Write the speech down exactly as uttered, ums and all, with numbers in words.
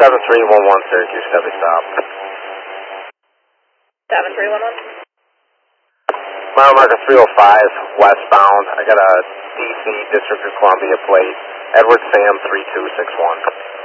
seven three one one Syracuse, Chevy stop. seven three one one. Mile marker three oh five, westbound. I got a D C, District of Columbia plate. Edward Sam three two six one.